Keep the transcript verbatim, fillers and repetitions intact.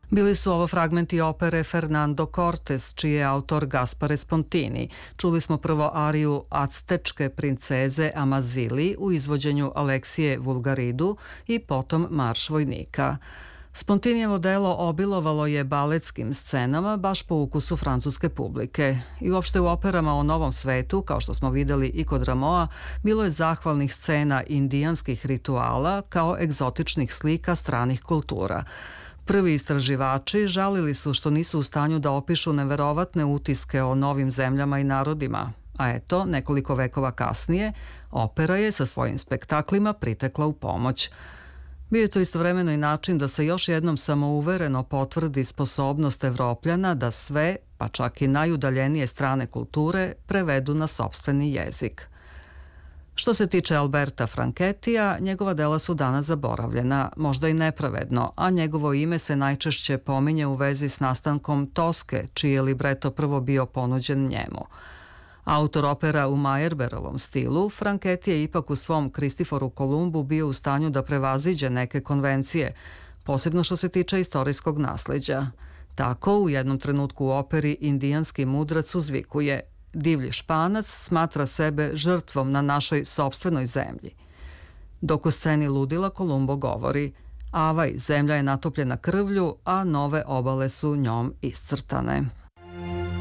Bili su ovo fragmenti opere Fernando Cortés, čiji je autor Gaspare Spontini. Čuli smo prvo ariju Actečke princeze Amazili u izvođenju Aleksije Vulgaridu i potom Marš vojnika. Spontinijevo delo obilovalo je baletskim scenama baš po ukusu francuske publike. I uopšte u operama o Novom svetu, kao što smo videli i kod Ramoa, bilo je zahvalnih scena indijanskih rituala kao egzotičnih slika stranih kultura. Prvi istraživači žalili su što nisu u stanju da opišu neverovatne utiske o novim zemljama i narodima, a eto, nekoliko vekova kasnije, opera je sa svojim spektaklima pritekla u pomoć. Bio je to istovremeno i način da se još jednom samouvereno potvrdi sposobnost Evropljana da sve, pa čak i najudaljenije strane kulture, prevedu na sopstveni jezik. Što se tiče Alberta Franketija, njegova dela su danas zaboravljena, možda i nepravedno, a njegovo ime se najčešće pominje u vezi s nastankom Toske, čiji je libreto prvo bio ponuđen njemu. Autor opera u Meyerbeerovom stilu, Franchetti je ipak u svom Kristiforu Kolumbu bio u stanju da prevaziđe neke konvencije, posebno što se tiče istorijskog nasleđa. Tako, u jednom trenutku u operi indijanski mudrac uzvikuje: divlji Španac smatra sebe žrtvom na našoj sopstvenoj zemlji. Dok u sceni ludila Kolumbo govori: avaj, zemlja je natopljena krvlju, a nove obale su njom iscrtane.